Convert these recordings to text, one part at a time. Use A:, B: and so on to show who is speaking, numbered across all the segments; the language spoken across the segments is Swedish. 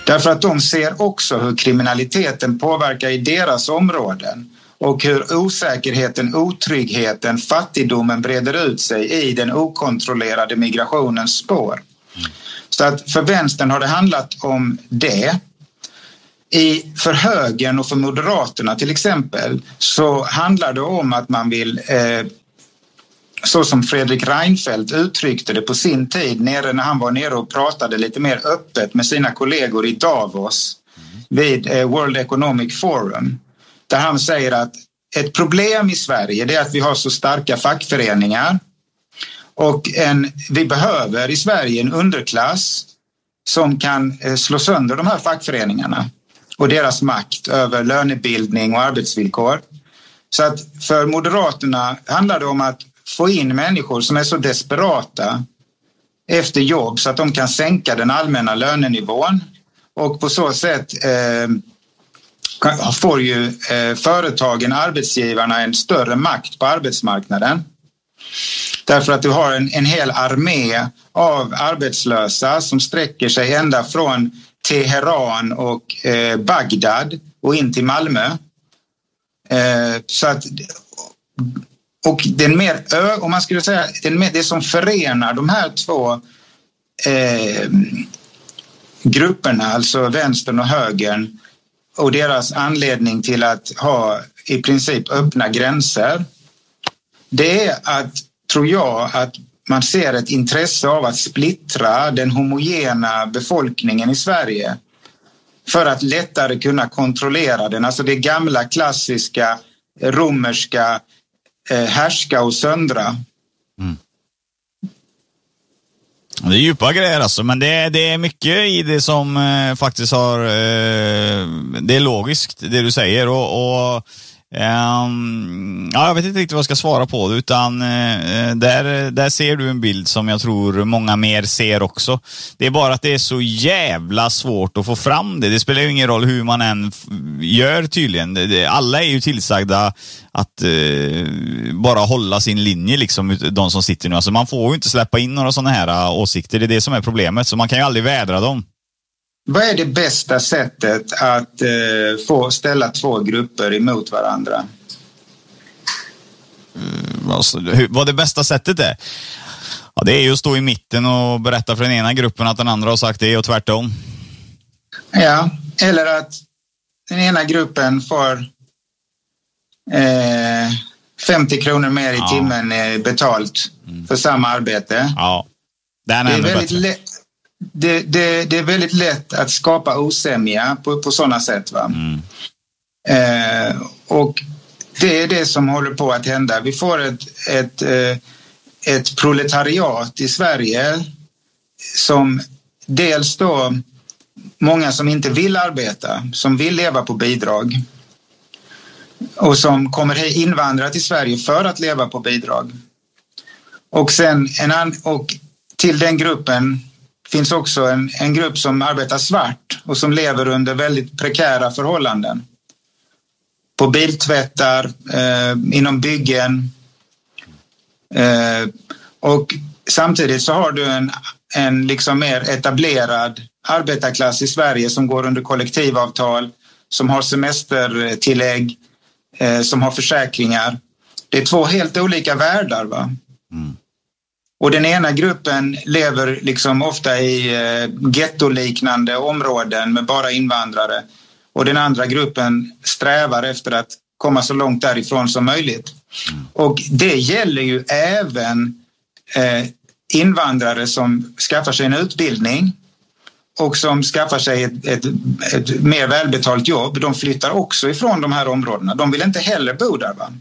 A: Därför att de ser också hur kriminaliteten påverkar i deras områden och hur osäkerheten, otryggheten, fattigdomen breder ut sig i den okontrollerade migrationens spår. Så att för vänstern har det handlat om det. För högern och för Moderaterna till exempel så handlar det om att man vill, så som Fredrik Reinfeldt uttryckte det på sin tid när han var nere och pratade lite mer öppet med sina kollegor i Davos vid World Economic Forum, där han säger att ett problem i Sverige det är att vi har så starka fackföreningar och vi behöver i Sverige en underklass som kan slå sönder de här fackföreningarna och deras makt över lönebildning och arbetsvillkor. Så att för Moderaterna handlar det om att få in människor som är så desperata efter jobb så att de kan sänka den allmänna lönenivån och på så sätt får ju företagen, arbetsgivarna en större makt på arbetsmarknaden. Därför att du har en hel armé av arbetslösa som sträcker sig ända från Teheran och Bagdad och in till Malmö. Så att, och den mer om man skulle säga det som förenar de här två grupperna, alltså vänstern och högern, och deras anledning till att ha i princip öppna gränser, det är att, tror jag, att man ser ett intresse av att splittra den homogena befolkningen i Sverige för att lättare kunna kontrollera den. Alltså det gamla klassiska romerska härska och söndra.
B: Mm. Det är djupa grejer alltså, men det är mycket i det som faktiskt har det är logiskt det du säger och jag vet inte riktigt vad jag ska svara på det, utan där ser du en bild som jag tror många mer ser också. Det är bara att det är så jävla svårt att få fram det. Det spelar ju ingen roll hur man än gör tydligen. Alla är ju tillsagda att bara hålla sin linje liksom, de som sitter nu. Alltså man får ju inte släppa in några sådana här åsikter. Det är det som är problemet, så man kan ju aldrig vädra dem.
A: Vad är det bästa sättet att få ställa två grupper emot varandra?
B: Vad det bästa sättet är? Ja, det är ju att stå i mitten och berätta för den ena gruppen att den andra har sagt det och tvärtom.
A: Ja, eller att den ena gruppen får 50 kronor mer i timmen betalt för samma arbete.
B: Ja, det är väldigt
A: lätt. Det är väldigt lätt att skapa osämja på sådana sätt, va? Och det är det som håller på att hända. Vi får ett proletariat i Sverige som dels då många som inte vill arbeta, som vill leva på bidrag och som kommer invandra till Sverige för att leva på bidrag. Och sen och till den gruppen finns också en grupp som arbetar svart och som lever under väldigt prekära förhållanden. På biltvättar, inom byggen. Och samtidigt så har du en liksom mer etablerad arbetarklass i Sverige som går under kollektivavtal, som har semestertillägg, som har försäkringar. Det är två helt olika världar, va? Och den ena gruppen lever liksom ofta i gettoliknande områden med bara invandrare. Och den andra gruppen strävar efter att komma så långt därifrån som möjligt. Och det gäller ju även invandrare som skaffar sig en utbildning och som skaffar sig ett mer välbetalt jobb. De flyttar också ifrån de här områdena. De vill inte heller bo där, va?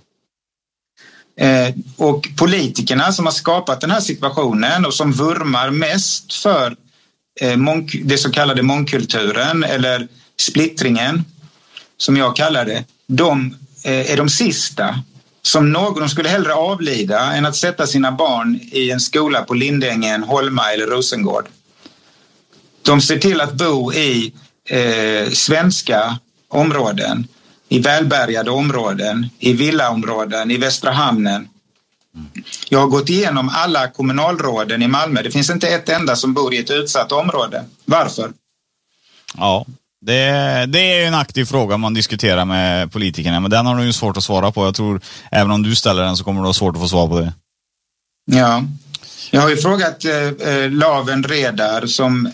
A: Och politikerna som har skapat den här situationen och som vurmar mest för det så kallade mångkulturen eller splittringen, som jag kallar det, de är de sista som de skulle hellre avlida än att sätta sina barn i en skola på Lindängen, Holma eller Rosengård. De ser till att bo i svenska områden, i välbärgade områden, i villaområden, i Västra Hamnen. Jag har gått igenom alla kommunalråden i Malmö. Det finns inte ett enda som bor i ett utsatt område. Varför?
B: Ja, det är en aktiv fråga man diskuterar med politikerna, men den har du ju svårt att svara på. Jag tror, även om du ställer den så kommer du ha svårt att få svar på det.
A: Ja, jag har ju frågat Laven Redar som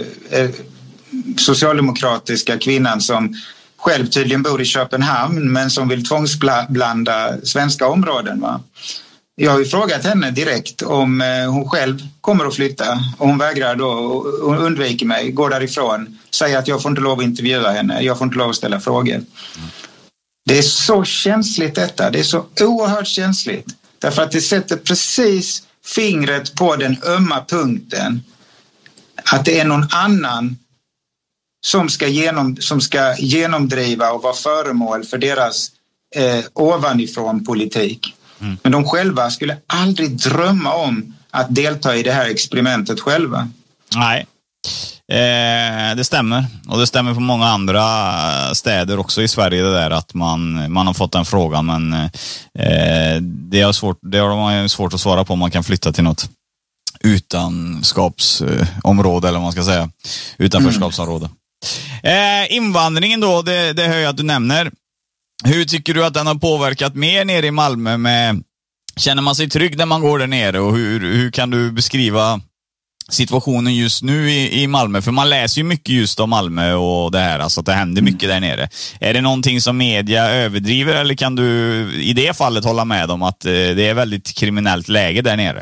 A: socialdemokratiska kvinnan som själv tydligen bor i Köpenhamn men som vill tvångsblanda svenska områden. Va? Jag har ju frågat henne direkt om hon själv kommer att flytta och hon vägrar då och undviker mig, går därifrån, säger att jag får inte lov att intervjua henne, jag får inte lov att ställa frågor. Det är så känsligt detta, det är så oerhört känsligt därför att det sätter precis fingret på den ömma punkten att det är någon annan som ska genomdriva och vara föremål för deras ovanifrån politik. Men de själva skulle aldrig drömma om att delta i det här experimentet själva.
B: Nej, det stämmer. Och det stämmer på många andra städer också i Sverige det där att man har fått den frågan. Men det har man svårt att svara på om man kan flytta till något utanskapsområde eller vad man ska säga. Utanförskapsområde. Invandringen då, det hör jag att du nämner. Hur tycker du att den har påverkat mer nere i Malmö? Känner man sig trygg när man går där nere? Och hur kan du beskriva situationen just nu i Malmö? För man läser ju mycket just om Malmö och det här, alltså att det händer mycket där nere. Är det någonting som media överdriver eller kan du i det fallet hålla med om att det är väldigt kriminellt läge där nere?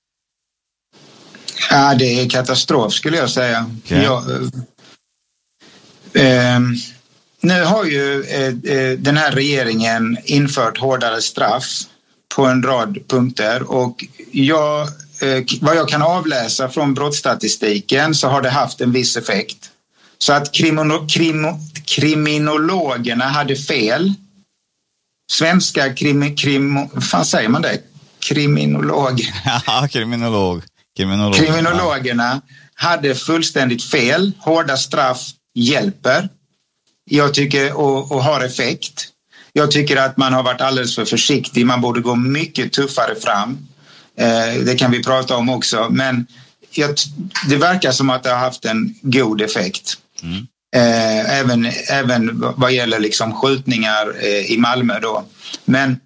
A: Ja, det är katastrof skulle jag säga. Okay. Nu har ju den här regeringen infört hårdare straff på en rad punkter och vad jag kan avläsa från brottsstatistiken så har det haft en viss effekt. Så att kriminologerna hade fel. Svenska fan säger man det? Kriminolog.
B: Ja,
A: kriminologerna hade fullständigt fel. Hårda straff hjälper. Jag tycker och har effekt. Jag tycker att man har varit alldeles för försiktig. Man borde gå mycket tuffare fram. Det kan vi prata om också. Men det verkar som att det har haft en god effekt. Även vad gäller liksom skjutningar i Malmö då. Men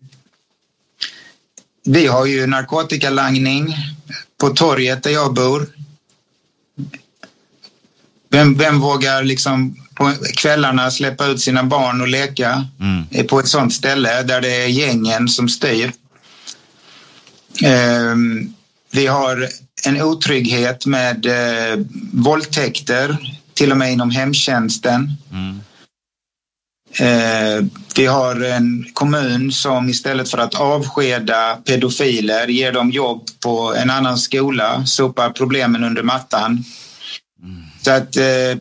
A: vi har ju narkotikalangning på torget där jag bor. Vem vågar liksom på kvällarna släppa ut sina barn och leka på ett sånt ställe där det är gängen som styr? Vi har en otrygghet med våldtäkter, till och med inom hemtjänsten. Vi har en kommun som istället för att avskeda pedofiler ger dem jobb på en annan skola, sopar problemen under mattan. Så att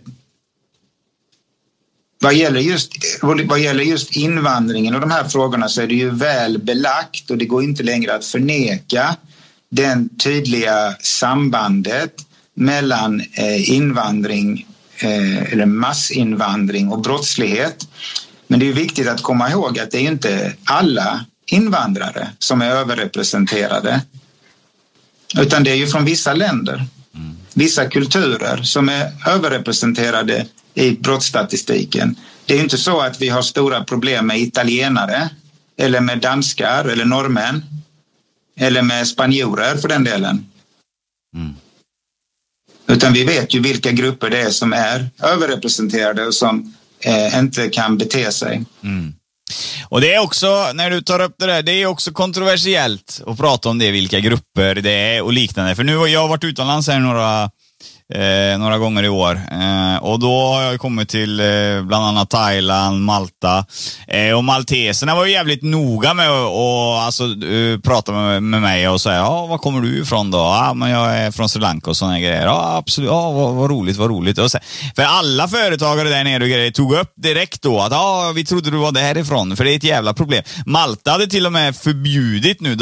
A: vad gäller just invandringen och de här frågorna så är det ju väl belagt och det går inte längre att förneka den tydliga sambandet mellan invandring eller massinvandring och brottslighet. Men det är viktigt att komma ihåg att det är inte alla invandrare som är överrepresenterade utan det är ju från vissa länder, vissa kulturer som är överrepresenterade i brottsstatistiken. Det är ju inte så att vi har stora problem med italienare eller med danskar eller norrmän eller med spanjorer för den delen. Utan vi vet ju vilka grupper det är som är överrepresenterade och som inte kan bete sig.
B: Och det är också, när du tar upp det där, det är också kontroversiellt att prata om det, vilka grupper det är och liknande. För nu har jag varit utomlands här några gånger i år. Och då har jag kommit till bland annat Thailand, Malta. Och malteserna var ju jävligt noga med att prata med mig och säga, ja, var kommer du ifrån då? Ja, men jag är från Sri Lanka och sådana grejer. Ja, absolut. Ja, vad roligt. Och så, för alla företagare där nere och grejer tog upp direkt då att ja, vi trodde du var därifrån. För det är ett jävla problem. Malta hade till och med förbjudit nu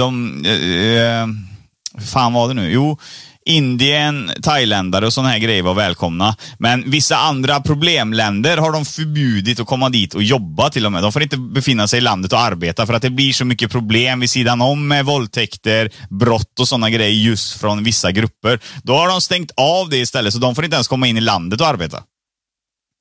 B: fan var det nu? Jo, Indien, thailändare och såna här grejer var välkomna. Men vissa andra problemländer har de förbjudit att komma dit och jobba till och med. De får inte befinna sig i landet och arbeta för att det blir så mycket problem vid sidan om med våldtäkter, brott och såna grejer just från vissa grupper. Då har de stängt av det istället så de får inte ens komma in i landet och arbeta.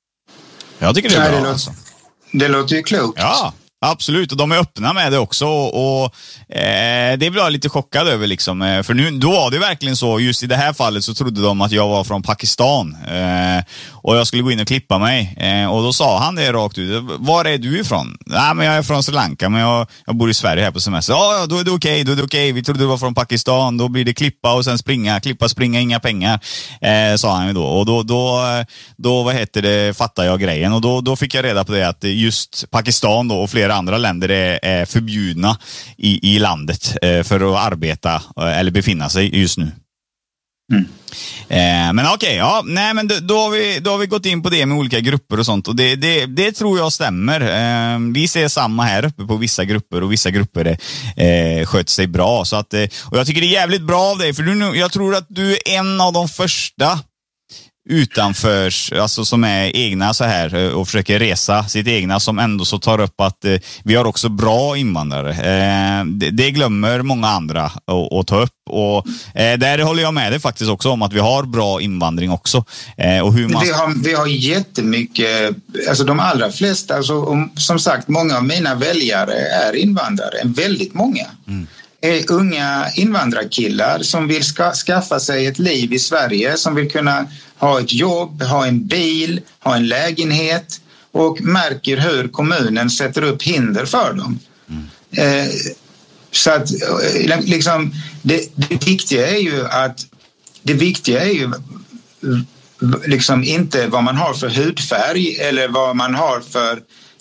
B: Jag tycker det är bra.
A: Det låter ju klokt.
B: Ja. Absolut, och de är öppna med det också och det blev jag lite chockad över liksom, för då var det verkligen så, just i det här fallet så trodde de att jag var från Pakistan och jag skulle gå in och klippa mig och då sa han det rakt ut, var är du ifrån? Nej, men jag är från Sri Lanka, men jag bor i Sverige här på semester. Ja, då är det okej, vi trodde du var från Pakistan, då blir det klippa och sen springa, inga pengar, sa han ju då, och då vad heter det, fattar jag grejen, och då fick jag reda på det att just Pakistan då och flera andra länder är förbjudna i landet för att arbeta eller befinna sig just nu. Men okej, ja, nej, men då har vi gått in på det med olika grupper och sånt, och det tror jag stämmer. Vi ser samma här uppe på vissa grupper, och vissa grupper sköter sig bra, så att, och jag tycker det är jävligt bra av dig, för jag tror att du är en av de första utanför, alltså som är egna så här och försöker resa sitt egna, som ändå så tar upp att vi har också bra invandrare. Det glömmer många andra att ta upp, och där håller jag med dig faktiskt också om att vi har bra invandring också. Och hur
A: vi har jättemycket, alltså de allra flesta, alltså, som sagt, många av mina väljare är invandrare, väldigt många. Är unga invandrarkillar som vill skaffa sig ett liv i Sverige, som vill kunna ha ett jobb, ha en bil, ha en lägenhet, och märker hur kommunen sätter upp hinder för dem. Så att liksom, det viktiga är ju liksom inte vad man har för hudfärg eller vad man har för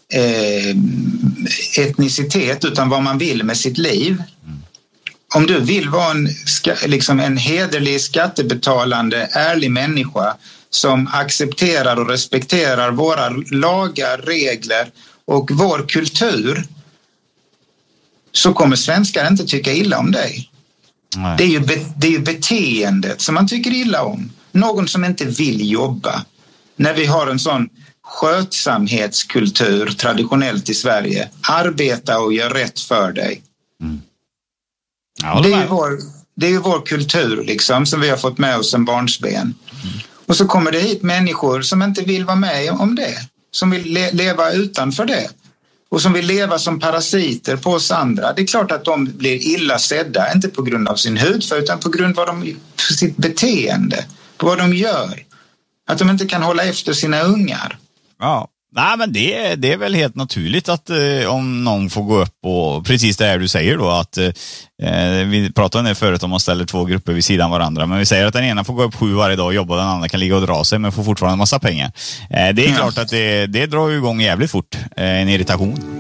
A: etnicitet, utan vad man vill med sitt liv. Om du vill vara en hederlig, skattebetalande, ärlig människa som accepterar och respekterar våra lagar, regler och vår kultur, så kommer svenskar inte tycka illa om dig. Nej. Det är ju beteendet som man tycker illa om. Någon som inte vill jobba. När vi har en sån skötsamhetskultur traditionellt i Sverige. Arbeta och gör rätt för dig. Ja, det är ju vår kultur liksom, som vi har fått med oss som barnsben. Och så kommer det hit människor som inte vill vara med om det. Som vill leva utanför det. Och som vill leva som parasiter på oss andra. Det är klart att de blir illa sedda, inte på grund av sin hudfärg, utan på grund av sitt beteende. På vad de gör. Att de inte kan hålla efter sina ungar.
B: Ja. Nej, men det är väl helt naturligt att om någon får gå upp, och precis det här du säger då, att vi pratade om det förut, om man ställer två grupper vid sidan varandra, men vi säger att den ena får gå upp 7 varje dag och jobba, den andra kan ligga och dra sig men får fortfarande en massa pengar. Det är klart att det drar igång jävligt fort, en irritation.